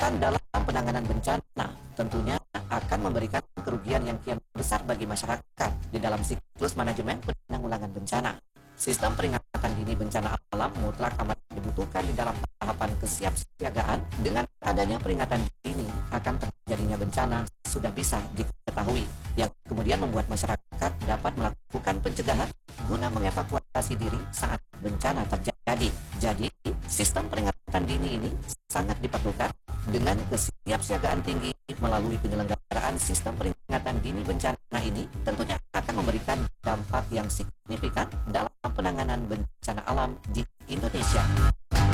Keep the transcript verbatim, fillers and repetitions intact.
kebijakan dalam penanganan bencana tentunya akan memberikan kerugian yang kian besar bagi masyarakat di dalam siklus manajemen penanggulangan bencana. Sistem peringatan dini bencana alam mutlak amat dibutuhkan di dalam tahapan kesiapsiagaan. Dengan adanya peringatan dini akan terjadinya bencana sudah bisa diketahui, yang kemudian membuat masyarakat dapat melakukan pencegahan guna mengevakuasi diri saat bencana terjadi. Jadi, sistem peringatan dini ini sangat diperlukan. Dengan kesiapsiagaan tinggi melalui penyelenggaraan sistem peringatan dini bencana ini tentunya akan memberikan dampak yang signifikan dalam penanganan bencana alam di Indonesia.